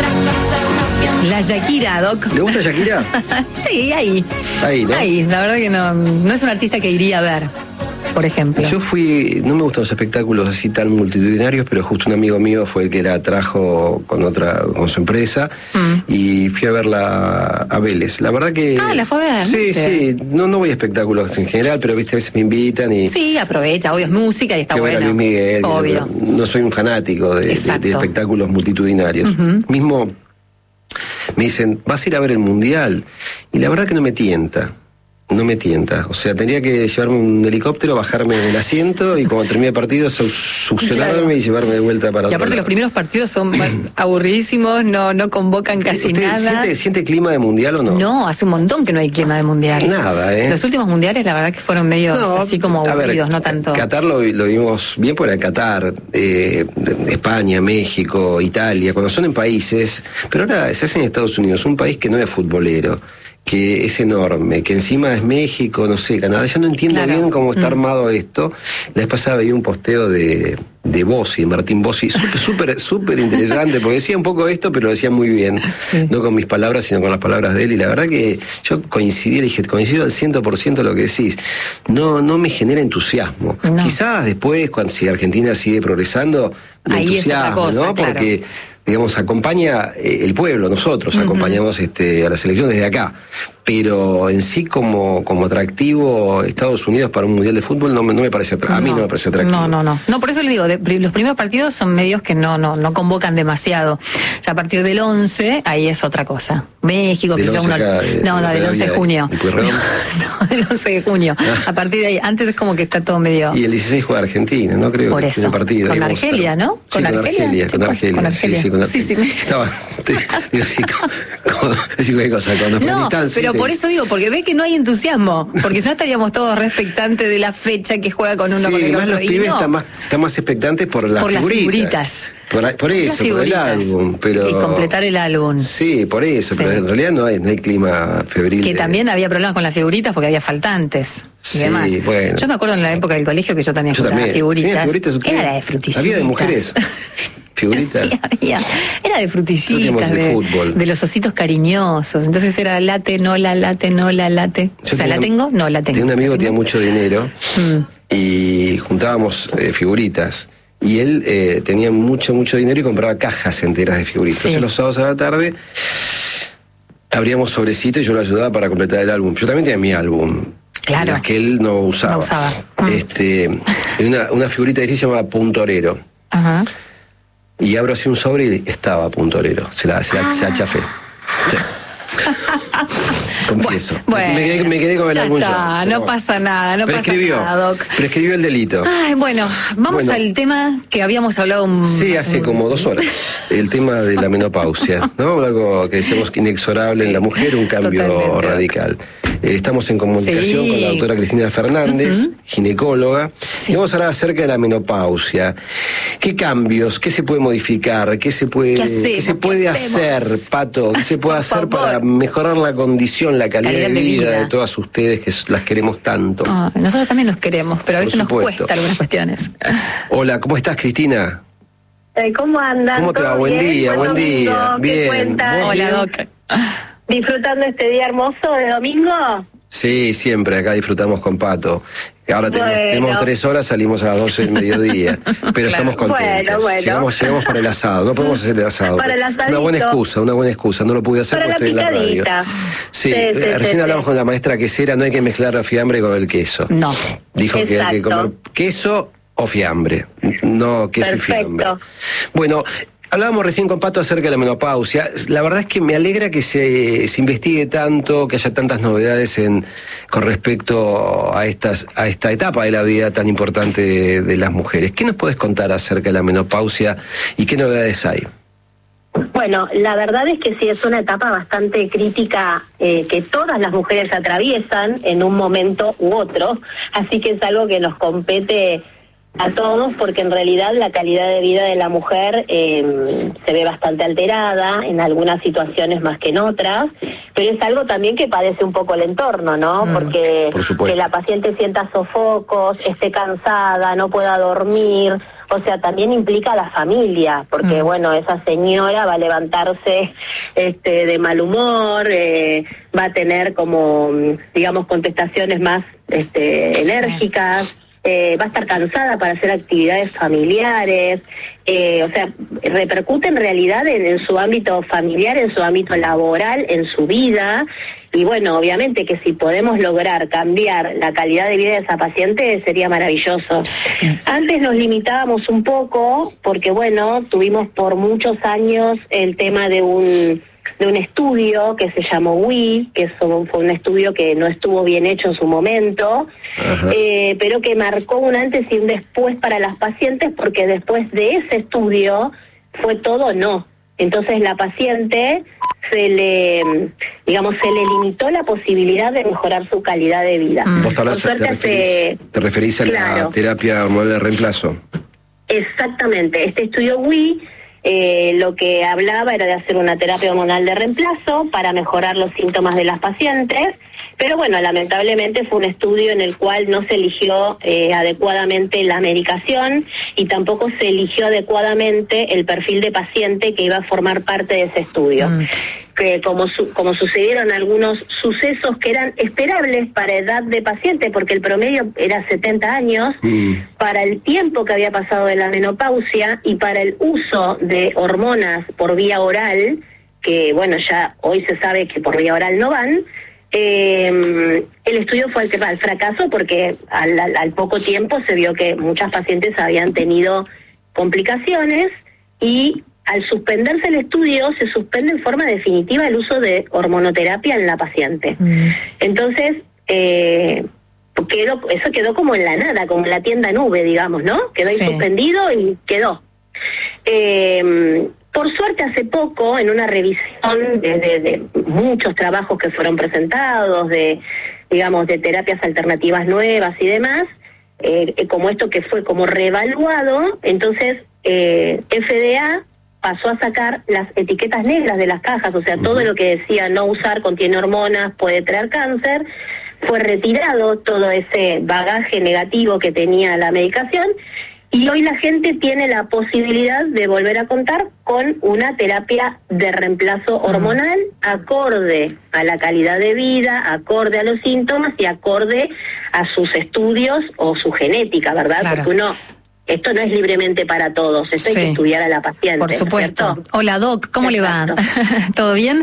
La Shakira, Doc. ¿Le gusta Shakira? Sí, ahí. Ahí, ¿no? Ahí, la verdad que no es un artista que iría a ver, por ejemplo. Yo no me gustan los espectáculos así tan multitudinarios, pero justo un amigo mío fue el que la trajo con su empresa y fui a verla a Vélez. La verdad que... Ah, ¿la fue a ver? Sí, no voy a espectáculos en general, pero viste, a veces me invitan y... Sí, aprovecha, obvio, es música y está bueno. A Luis Miguel, obvio. No soy un fanático de espectáculos multitudinarios. Mismo me dicen, ¿vas a ir a ver el Mundial? Y la verdad que no me tienta. No me tienta. O sea, tendría que llevarme un helicóptero, bajarme del asiento y cuando termine el partido succionarme y llevarme de vuelta para otro Y aparte lado. los primeros partidos son aburridísimos, no convocan casi nada. ¿Siente clima de mundial o no? No, hace un montón que no hay clima de mundial. Nada, ¿eh? Los últimos mundiales la verdad que fueron medio así como aburridos, no tanto. Qatar lo vimos bien por el Qatar, España, México, Italia, cuando son en países, pero ahora se hace en Estados Unidos, un país que no es futbolero, que es enorme, que encima es México, no sé, Canadá, ya no entiendo bien cómo está armado esto. La vez pasada veía un posteo de Bossi, Martín Bossi, súper interesante, porque decía un poco esto, pero lo decía muy bien, no con mis palabras, sino con las palabras de él, y la verdad que yo coincido al 100% lo que decís, no me genera entusiasmo. No. Quizás después, si Argentina sigue progresando, me ahí entusiasma, es otra cosa, ¿no? Porque... digamos, acompaña el pueblo, nosotros acompañamos a la selección desde acá, pero en sí como atractivo Estados Unidos para un mundial de fútbol no me parece atractivo. A mí no me parece atractivo. No, por eso le digo, los primeros partidos son medios que no convocan demasiado. Ya a partir del 11, ahí es otra cosa. México, que son del 11 de junio. No, del 11 de junio. A partir de ahí, antes es como que está todo medio... Y el 16 juega Argentina, ¿no? Creo por que eso. tiene partido. Con Argelia, ¿no? Sí, con Argelia. Con Argelia. Sí. Estaba, digo, así, qué cosa, no, pero por eso digo, porque ve que no hay entusiasmo, porque si no estaríamos todos re expectantes de la fecha que juega con uno con el otro. Los pibes están más expectantes por las figuritas. Por eso, por el álbum. Pero... y completar el álbum. Sí, por eso, pero en realidad no hay clima febril. Que también había problemas con las figuritas porque había faltantes y demás. Bueno. Yo me acuerdo en la época del colegio que yo también jugaba figuritas. Era la de frutillitas. Había de mujeres. Figuritas. Sí, era de frutillitas, de los ositos cariñosos. Entonces era late, no la late. O sea, ¿la tengo? No la tengo. Tenía un amigo que tenía mucho dinero y juntábamos figuritas. Y él tenía mucho dinero y compraba cajas enteras de figuritas. Entonces los sábados a la tarde abríamos sobrecitos y yo lo ayudaba para completar el álbum. Yo también tenía mi álbum. Claro. Las que él no usaba. Una figurita difícil se llamaba Puntorero. Ajá. Y abro así un sobre y estaba Puntorero. Se la chafé. Sí. Confieso. Bueno, me quedé con el álbum. No pasa nada, Doc. Prescribió el delito. Ay, vamos al tema que habíamos hablado hace como 2 horas. El tema de la menopausia, ¿no? Algo que decíamos inexorable en la mujer, un cambio radical. Estamos en comunicación con la doctora Cristina Fernández, ginecóloga, y vamos a hablar acerca de la menopausia. ¿Qué cambios? ¿Qué se puede modificar? ¿Qué se puede hacer, Pato? ¿Qué se puede hacer para mejorar la condición, la calidad de vida de todas ustedes que las queremos tanto? Nosotros también nos queremos, pero a veces nos cuesta algunas cuestiones. Hola, ¿cómo estás, Cristina? ¿Cómo andan? ¿Cómo te va? Buen día. Bien. Hola, Doc. ¿Disfrutando este día hermoso de domingo? Sí, siempre acá disfrutamos con Pato. Ahora tenemos 3 horas, salimos a las 12 del mediodía, pero estamos contentos. Llegamos para el asado, no podemos hacer el asado. Para el una buena excusa, no lo pude hacer porque estoy en la radio. Sí, recién hablamos con la maestra quesera, no hay que mezclar la fiambre con el queso. No. Dijo que hay que comer queso o fiambre, no queso y fiambre. Bueno, hablábamos recién con Pato acerca de la menopausia. La verdad es que me alegra que se investigue tanto, que haya tantas novedades con respecto a esta etapa de la vida tan importante de las mujeres. ¿Qué nos puedes contar acerca de la menopausia y qué novedades hay? Bueno, la verdad es que sí, es una etapa bastante crítica que todas las mujeres atraviesan en un momento u otro, así que es algo que nos compete a todos, porque en realidad la calidad de vida de la mujer se ve bastante alterada, en algunas situaciones más que en otras, pero es algo también que padece un poco el entorno, ¿no? Porque que la paciente sienta sofocos, esté cansada, no pueda dormir, o sea, también implica a la familia, porque bueno, esa señora va a levantarse de mal humor, va a tener como, digamos, contestaciones más enérgicas, va a estar cansada para hacer actividades familiares, o sea, repercute en realidad en su ámbito familiar, en su ámbito laboral, en su vida. Y bueno, obviamente que si podemos lograr cambiar la calidad de vida de esa paciente sería maravilloso. Antes nos limitábamos un poco porque bueno, tuvimos por muchos años el tema de un estudio que se llamó WI, que fue un estudio que no estuvo bien hecho en su momento, pero que marcó un antes y un después para las pacientes, porque después de ese estudio fue todo no. Entonces la paciente se le limitó la posibilidad de mejorar su calidad de vida. ¿Vos te referís a la terapia hormonal de reemplazo? Exactamente. Este estudio WI lo que hablaba era de hacer una terapia hormonal de reemplazo para mejorar los síntomas de las pacientes, pero bueno, lamentablemente fue un estudio en el cual no se eligió adecuadamente la medicación y tampoco se eligió adecuadamente el perfil de paciente que iba a formar parte de ese estudio. Que como sucedieron algunos sucesos que eran esperables para edad de paciente, porque el promedio era 70 años, para el tiempo que había pasado de la menopausia y para el uso de hormonas por vía oral, que bueno, ya hoy se sabe que por vía oral no van, el estudio fue al fracaso porque al poco tiempo se vio que muchas pacientes habían tenido complicaciones y al suspenderse el estudio, se suspende en forma definitiva el uso de hormonoterapia en la paciente. Entonces, eso quedó como en la nada, como en la tienda nube, digamos, ¿no? Quedó ahí suspendido y quedó. Por suerte, hace poco, en una revisión de muchos trabajos que fueron presentados, de terapias alternativas nuevas y demás, como esto que fue como reevaluado, entonces FDA pasó a sacar las etiquetas negras de las cajas, o sea, todo lo que decía no usar, contiene hormonas, puede traer cáncer, fue retirado todo ese bagaje negativo que tenía la medicación y hoy la gente tiene la posibilidad de volver a contar con una terapia de reemplazo hormonal acorde a la calidad de vida, acorde a los síntomas y acorde a sus estudios o su genética, ¿verdad? Claro. Porque esto no es libremente para todos, esto hay que estudiar a la paciente. Por supuesto. ¿No? Hola, Doc, ¿cómo le va? ¿Todo bien?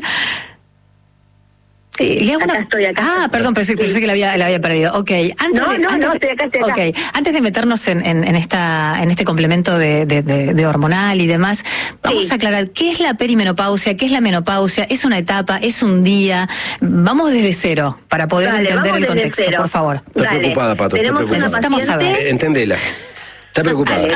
Acá. Perdón, pensé que la había perdido. Okay. Estoy acá. Okay. Antes de meternos en este complemento de hormonal y demás, vamos a aclarar qué es la perimenopausia, qué es la menopausia, es una etapa, es un día. Vamos desde cero para poder entender el contexto, por favor. Estás preocupada, Pato. Necesitamos saber. Entendela. Está preocupada.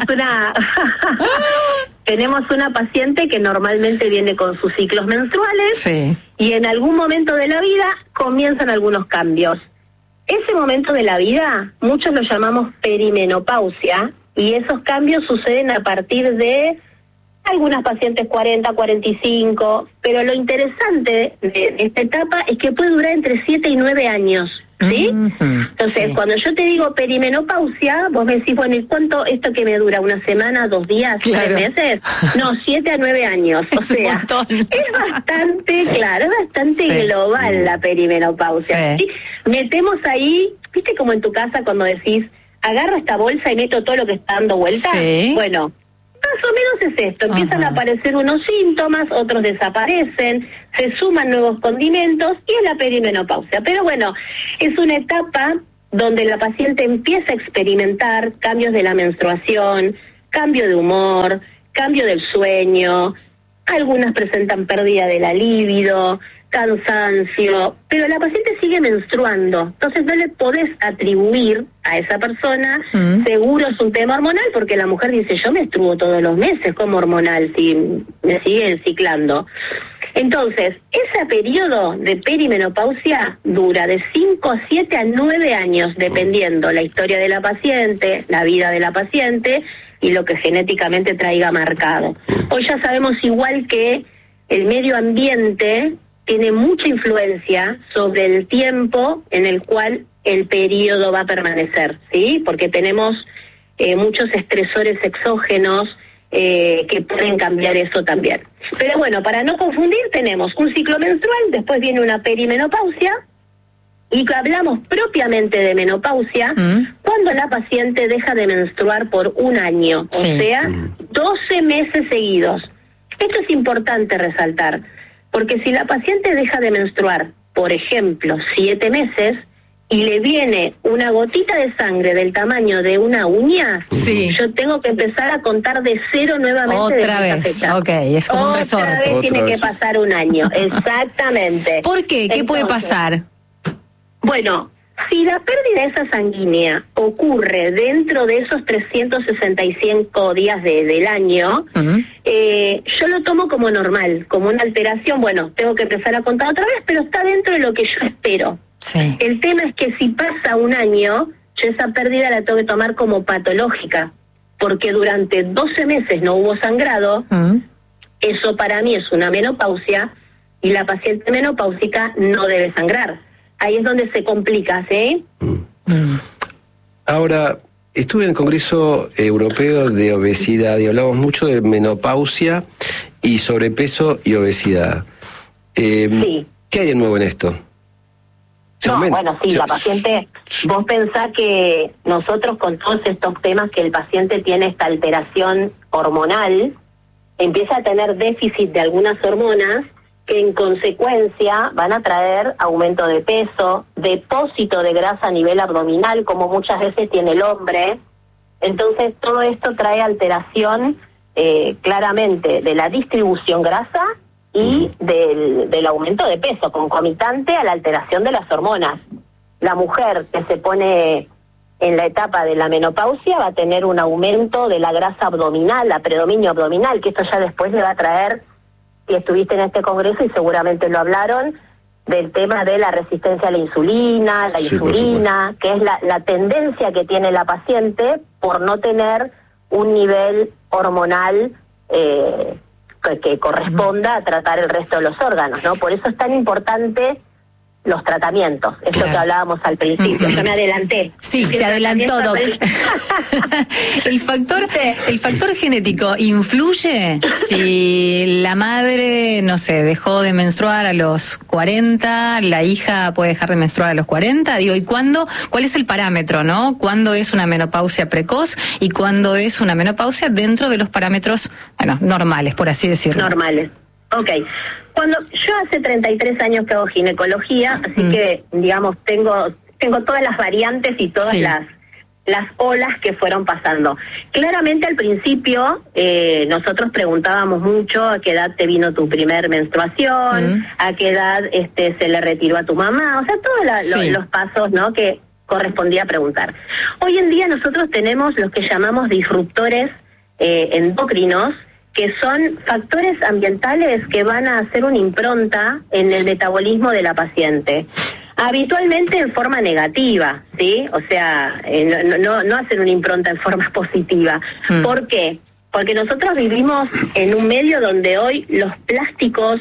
Tenemos una paciente que normalmente viene con sus ciclos menstruales y en algún momento de la vida comienzan algunos cambios. Ese momento de la vida, muchos lo llamamos perimenopausia y esos cambios suceden a partir de algunas pacientes 40, 45, pero lo interesante de esta etapa es que puede durar entre 7 y 9 años. ¿Sí? Entonces, cuando yo te digo perimenopausia, vos me decís, bueno, ¿y cuánto esto que me dura? ¿Una semana, 2 días, 3 meses? No, 7 a 9 años. O sea, es bastante, es bastante global la perimenopausia. ¿Sí? Metemos ahí, ¿viste como en tu casa cuando decís, agarro esta bolsa y meto todo lo que está dando vuelta? Bueno, más o menos es esto, empiezan a aparecer unos síntomas, otros desaparecen, se suman nuevos condimentos y es la perimenopausia. Pero bueno, es una etapa donde la paciente empieza a experimentar cambios de la menstruación, cambio de humor, cambio del sueño, algunas presentan pérdida de la libido, cansancio, pero la paciente sigue menstruando, entonces no le podés atribuir a esa persona, seguro es un tema hormonal, porque la mujer dice, yo menstruo todos los meses, como hormonal, si me siguen ciclando. Entonces, ese periodo de perimenopausia dura de 5 a 7 a 9 años, dependiendo la historia de la paciente, la vida de la paciente y lo que genéticamente traiga marcado. Hoy ya sabemos igual que el medio ambiente tiene mucha influencia sobre el tiempo en el cual el periodo va a permanecer, ¿sí? Porque tenemos muchos estresores exógenos que pueden cambiar eso también. Pero bueno, para no confundir, tenemos un ciclo menstrual, después viene una perimenopausia, y hablamos propiamente de menopausia cuando la paciente deja de menstruar por un año, o sea, 12 meses seguidos. Esto es importante resaltar, porque si la paciente deja de menstruar, por ejemplo, 7 meses, y le viene una gotita de sangre del tamaño de una uña, yo tengo que empezar a contar de cero nuevamente. Otra vez, fecha. Ok, es como un resorte. Otra vez tiene que pasar un año, exactamente. ¿Por qué? ¿Qué puede pasar? Bueno, si la pérdida esa sanguínea ocurre dentro de esos 365 días del año, yo lo tomo como normal, como una alteración. Bueno, tengo que empezar a contar otra vez, pero está dentro de lo que yo espero. Sí. El tema es que si pasa un año, yo esa pérdida la tengo que tomar como patológica, porque durante 12 meses no hubo sangrado. Eso para mí es una menopausia, y la paciente menopáusica no debe sangrar. Ahí es donde se complica, ¿sí? Ahora, estuve en el Congreso Europeo de Obesidad y hablamos mucho de menopausia y sobrepeso y obesidad. Sí. ¿Qué hay de nuevo en esto? No, bueno, sí, la paciente, vos pensás que nosotros con todos estos temas que el paciente tiene esta alteración hormonal, empieza a tener déficit de algunas hormonas que en consecuencia van a traer aumento de peso, depósito de grasa a nivel abdominal, como muchas veces tiene el hombre. Entonces todo esto trae alteración claramente de la distribución grasa y del aumento de peso, concomitante a la alteración de las hormonas. La mujer que se pone en la etapa de la menopausia va a tener un aumento de la grasa abdominal, la predominio abdominal, que esto ya después le va a traer, si estuviste en este congreso y seguramente lo hablaron, del tema de la resistencia a la insulina, que es la tendencia que tiene la paciente por no tener un nivel hormonal que corresponda a tratar el resto de los órganos, ¿no? Por eso es tan importante los tratamientos, es lo que hablábamos al principio. Yo me adelanté. Sí, se adelantó, Doc. ¿El factor genético influye? Si la madre, no sé, dejó de menstruar a los 40, la hija puede dejar de menstruar a los 40, digo, ¿y cuándo? ¿Cuál es el parámetro, no? ¿Cuándo es una menopausia precoz y cuándo es una menopausia dentro de los parámetros, bueno, normales, por así decirlo? Normales. Ok. Cuando yo hace 33 años que hago ginecología, así que, digamos, tengo todas las variantes y todas las olas que fueron pasando. Claramente al principio nosotros preguntábamos mucho a qué edad te vino tu primer menstruación, a qué edad se le retiró a tu mamá, o sea, todos los pasos, ¿no?, que correspondía preguntar. Hoy en día nosotros tenemos los que llamamos disruptores endocrinos, que son factores ambientales que van a hacer una impronta en el metabolismo de la paciente. Habitualmente en forma negativa, ¿sí? O sea, no hacen una impronta en forma positiva. ¿Por qué? Porque nosotros vivimos en un medio donde hoy los plásticos,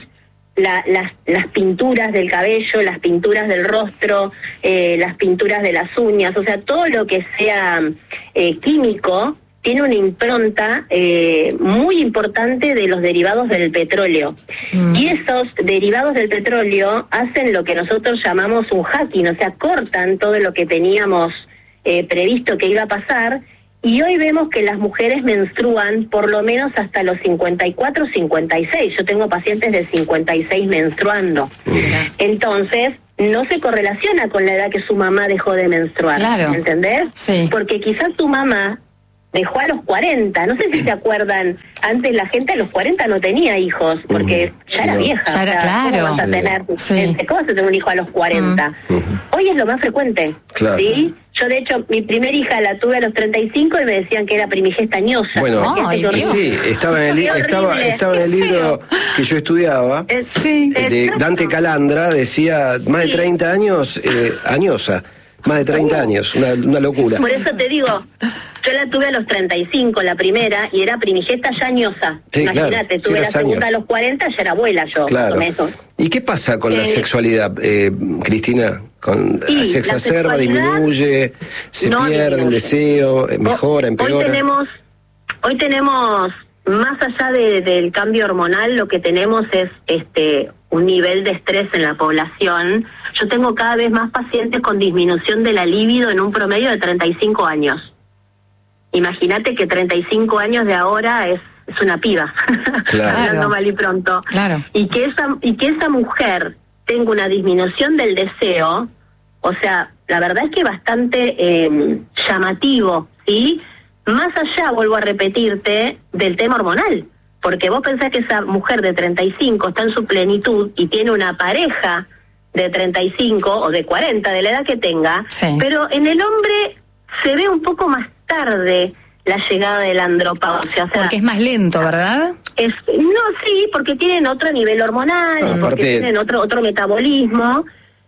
las pinturas del cabello, las pinturas del rostro, las pinturas de las uñas, o sea, todo lo que sea químico, tiene una impronta muy importante de los derivados del petróleo. Y esos derivados del petróleo hacen lo que nosotros llamamos un hacking, o sea, cortan todo lo que teníamos previsto que iba a pasar, y hoy vemos que las mujeres menstruan por lo menos hasta los 54, 56. Yo tengo pacientes de 56 menstruando. Entonces, no se correlaciona con la edad que su mamá dejó de menstruar. Claro. ¿Entendés? Sí. Porque quizás tu mamá dejó a los 40, no sé si se acuerdan, antes la gente a los 40 no tenía hijos, porque ya era vieja. Ya era, claro. ¿Cómo vas a tener, ¿cómo vas a tener un hijo a los 40? Hoy es lo más frecuente, ¿sí? Yo, de hecho, mi primer hija la tuve a los 35 y me decían que era primigestañosa. Bueno, sí, estaba en el libro que yo estudiaba, de Dante Calandra, decía, más de 30 años, añosa, más de 30 años, una locura. Por eso te digo, Yo la tuve a los 35, la primera, y era primigesta ya añosa. Sí, imagínate, claro, tuve la segunda a los 40, ya era abuela yo. Claro. ¿Y qué pasa con la sexualidad, Cristina? ¿Se exacerba, disminuye, se pierde el deseo, mejora, empeora? Hoy tenemos, más allá del cambio hormonal, lo que tenemos es un nivel de estrés en la población. Yo tengo cada vez más pacientes con disminución de la libido en un promedio de 35 años. Imagínate que 35 años de ahora es una piba, claro. Hablando mal y pronto. Claro. Y que esa mujer tenga una disminución del deseo, o sea, la verdad es que bastante llamativo, ¿sí? Más allá, vuelvo a repetirte, del tema hormonal, porque vos pensás que esa mujer de 35 está en su plenitud y tiene una pareja de 35 o de 40, de la edad que tenga, sí. Pero en el hombre se ve un poco más tarde la llegada de la andropausia. O sea, porque es más lento, ¿verdad? No, sí, porque tienen otro nivel hormonal, porque tienen otro metabolismo.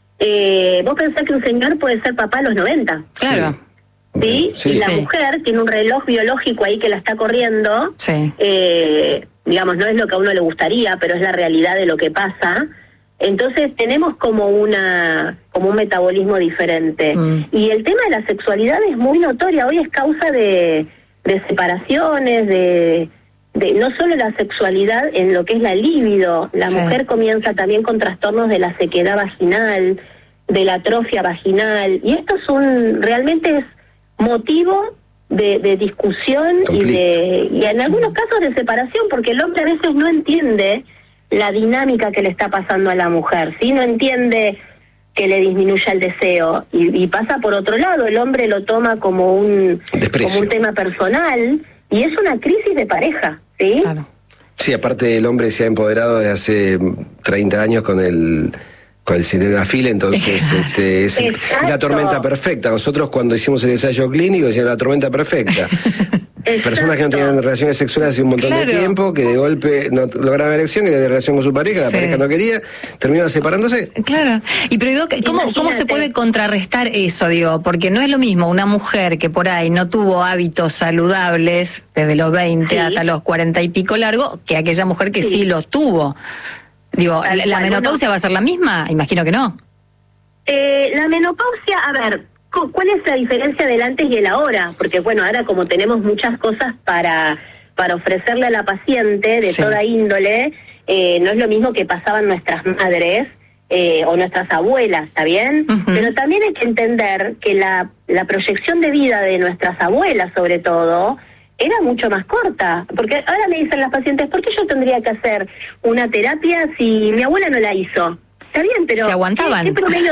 Vos pensás que un señor puede ser papá a los 90. Claro. ¿Sí? Y la mujer tiene un reloj biológico ahí que la está corriendo. Sí. Digamos, no es lo que a uno le gustaría, pero es la realidad de lo que pasa. Entonces tenemos como un metabolismo diferente. Y el tema de la sexualidad es muy notoria. Hoy es causa de separaciones, de no solo la sexualidad en lo que es la libido. La mujer comienza también con trastornos de la sequedad vaginal, de la atrofia vaginal. Y esto realmente es motivo de discusión y en algunos casos de separación, porque el hombre a veces no entiende la dinámica que le está pasando a la mujer, ¿sí? No entiende que le disminuya el deseo y pasa por otro lado. El hombre lo toma como un tema personal y es una crisis de pareja, ¿sí? Claro. Sí, aparte el hombre se ha empoderado desde hace 30 años con el sildenafil, entonces es la tormenta perfecta. Nosotros cuando hicimos el ensayo clínico decíamos la tormenta perfecta. Personas que no tenían relaciones sexuales hace un montón de tiempo, que de golpe no lograban erección, que de relación con su pareja, la pareja no quería, terminaban separándose. Claro. Y pero ¿cómo se puede contrarrestar eso, digo? Porque no es lo mismo una mujer que por ahí no tuvo hábitos saludables desde los 20 hasta los 40 y pico largo, que aquella mujer que sí los tuvo. Digo, ¿la menopausia va a ser la misma? Imagino que no. La menopausia, a ver, ¿cuál es la diferencia del antes y el ahora? Porque bueno, ahora como tenemos muchas cosas para ofrecerle a la paciente de toda índole, no es lo mismo que pasaban nuestras madres o nuestras abuelas, ¿está bien? Pero también hay que entender que la proyección de vida de nuestras abuelas, sobre todo, era mucho más corta, porque ahora me dicen las pacientes, ¿por qué yo tendría que hacer una terapia si mi abuela no la hizo? Está bien, pero se aguantaban. ¿qué promedio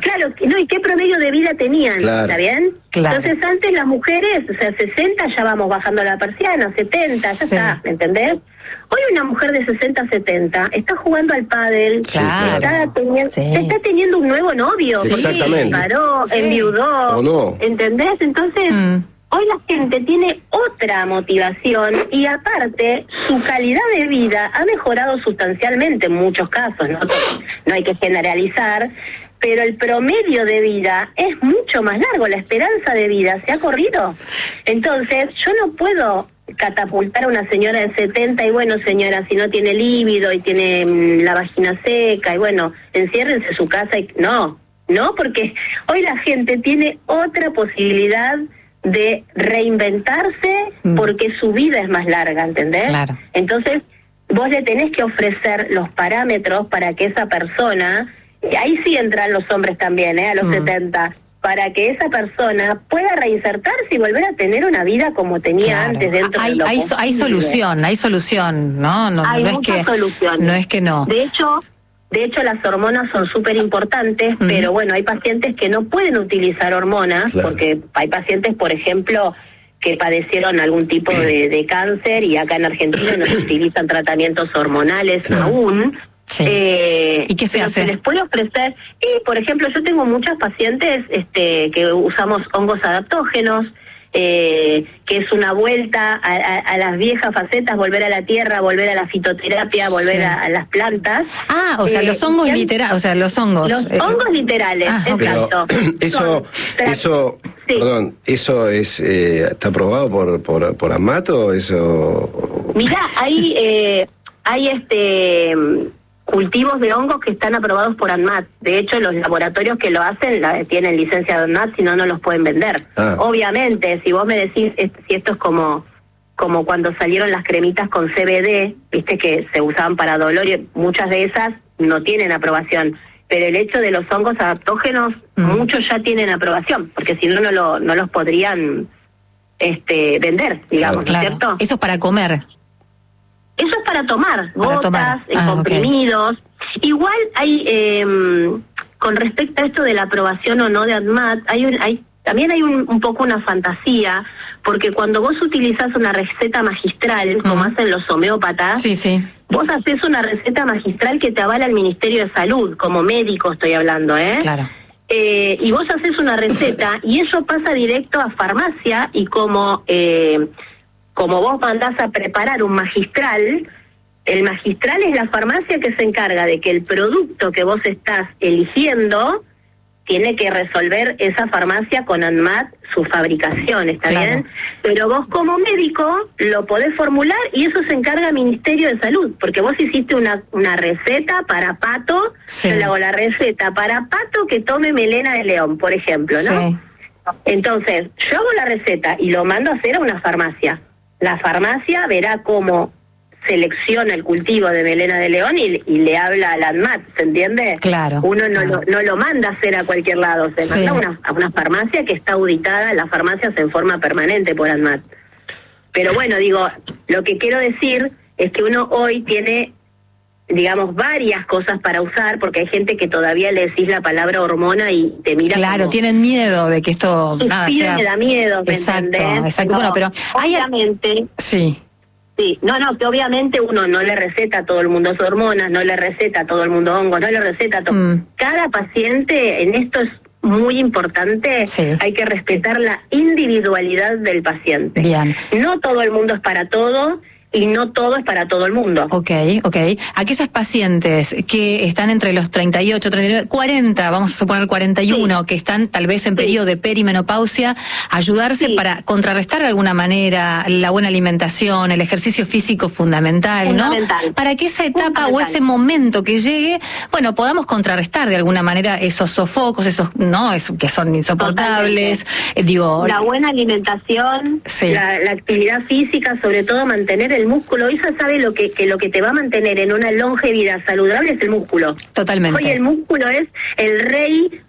¿y qué promedio de vida tenían? Claro. ¿Está bien? Claro. Entonces antes las mujeres, o sea, 60 ya vamos bajando la persiana, 70, ya está, ¿me entendés? Hoy una mujer de 60, 70 está jugando al pádel, está teniendo un nuevo novio, exactamente. Se paró, enviudó, ¿o no? ¿Entendés? Entonces, hoy la gente tiene otra motivación y aparte su calidad de vida ha mejorado sustancialmente en muchos casos, no hay que generalizar, pero el promedio de vida es mucho más largo, la esperanza de vida se ha corrido. Entonces, yo no puedo catapultar a una señora de 70 y bueno, señora, si no tiene líbido y tiene la vagina seca y bueno, enciérrense en su casa y no, porque hoy la gente tiene otra posibilidad de reinventarse porque su vida es más larga, ¿entendés? Claro. Entonces, vos le tenés que ofrecer los parámetros para que esa persona, y ahí sí entran los hombres también, a los 70, para que esa persona pueda reinsertarse y volver a tener una vida como tenía antes dentro de lo posible. Hay solución, ¿no? Hay muchas soluciones. No es que no. De hecho, las hormonas son súper importantes, pero bueno, hay pacientes que no pueden utilizar hormonas, porque hay pacientes, por ejemplo, que padecieron algún tipo de cáncer y acá en Argentina no se utilizan tratamientos hormonales aún. Sí. ¿Y qué se hace? Se les puede ofrecer, por ejemplo, yo tengo muchas pacientes que usamos hongos adaptógenos, que es una vuelta a las viejas facetas, volver a la tierra, volver a la fitoterapia, volver a las plantas. Ah, o sea, los hongos literales, o sea, los hongos. Los hongos literales, exacto. Perdón, ¿eso es está aprobado por ANMAT o eso? Mirá, hay cultivos de hongos que están aprobados por ANMAT. De hecho, los laboratorios que lo hacen tienen licencia de ANMAT, si no, no los pueden vender. Obviamente, si vos me decís si esto es como cuando salieron las cremitas con CBD, viste que se usaban para dolor, y muchas de esas no tienen aprobación. Pero el hecho de los hongos adaptógenos, muchos ya tienen aprobación, porque si no, no los podrían vender, digamos, ¿no es cierto? Eso es para comer. Eso es para tomar, gotas, comprimidos. Okay. Igual hay, con respecto a esto de la aprobación o no de ANMAT, también hay un poco una fantasía, porque cuando vos utilizás una receta magistral, como hacen los homeópatas, vos haces una receta magistral que te avala el Ministerio de Salud, como médico estoy hablando, Claro. Y vos haces una receta y eso pasa directo a farmacia, y como vos mandás a preparar un magistral, el magistral es la farmacia que se encarga de que el producto que vos estás eligiendo tiene que resolver esa farmacia con ANMAT su fabricación, ¿está bien? Pero vos como médico lo podés formular y eso se encarga el Ministerio de Salud, porque vos hiciste una receta para Pato, yo le hago la receta para Pato que tome melena de león, por ejemplo, ¿no? Entonces, yo hago la receta y lo mando a hacer a una farmacia. La farmacia verá cómo selecciona el cultivo de melena de león y le habla al ANMAT, ¿se entiende? Claro. Uno no lo manda a hacer a cualquier lado, se manda a una farmacia que está auditada, la farmacia en forma permanente por ANMAT. Pero bueno, digo, lo que quiero decir es que uno hoy tiene, digamos, varias cosas para usar, porque hay gente que todavía le decís la palabra hormona y te mira como, tienen miedo de que esto me da miedo, ¿me entendés? Exacto. Bueno, pero obviamente que obviamente uno no le receta a todo el mundo hormonas, no le receta a todo el mundo hongos, no le receta a todo. Cada paciente, en esto es muy importante, hay que respetar la individualidad del paciente. Bien. No todo el mundo es para todo, y no todo es para todo el mundo. Ok. Aquellas pacientes que están entre los 38, 39, 40, vamos a suponer 41, que están tal vez en periodo de perimenopausia, ayudarse para contrarrestar de alguna manera la buena alimentación, el ejercicio físico fundamental, ¿no? Para que esa etapa o ese momento que llegue, bueno, podamos contrarrestar de alguna manera esos sofocos, esos que son insoportables. La buena alimentación, la actividad física, sobre todo mantener el músculo. Ella sabe lo que te va a mantener en una longevidad saludable es el músculo. Totalmente. Hoy el músculo es el rey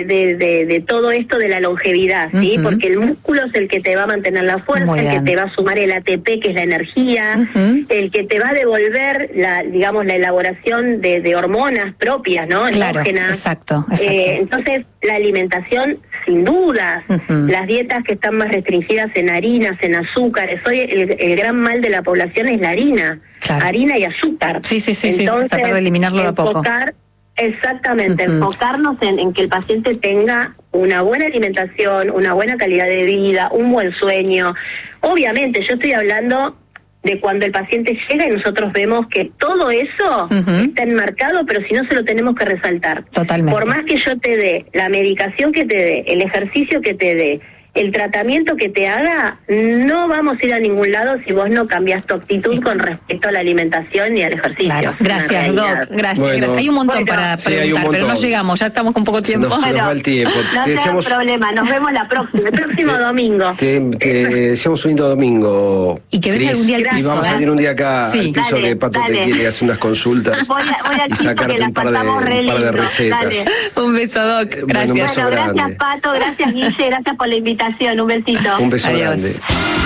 de todo esto de la longevidad, ¿sí? Porque el músculo es el que te va a mantener la fuerza, el que te va a sumar el ATP, que es la energía, el que te va a devolver la elaboración de hormonas propias, ¿no? Endógenas. Exacto. Entonces, la alimentación, sin dudas, las dietas que están más restringidas en harinas, en azúcares. Hoy el gran mal de la población es la harina, harina y azúcar. Entonces, tratar de eliminarlo de a poco. Exactamente, enfocarnos en que el paciente tenga una buena alimentación, una buena calidad de vida, un buen sueño. Obviamente, yo estoy hablando de cuando el paciente llega y nosotros vemos que todo eso está enmarcado, pero si no se lo tenemos que resaltar. Totalmente. Por más que yo te dé la medicación que te dé, el ejercicio que te dé, el tratamiento que te haga, no vamos a ir a ningún lado si vos no cambias tu actitud con respecto a la alimentación y al ejercicio. Claro. Gracias, Doc. Gracias. Hay un montón para preguntar, pero no llegamos, ya estamos con poco tiempo. Nos va el tiempo. No te hay problema, nos vemos el próximo domingo. Te deseamos un lindo domingo. Y que venga algún día al piso. Y vamos a ir un día acá al piso, que Pato te quiere hacer unas consultas y sacarte un par de recetas. Un beso, Doc. Gracias. Gracias, Pato. Gracias, Guille. Gracias por la invitación. Un besito. Un beso Adiós. grande.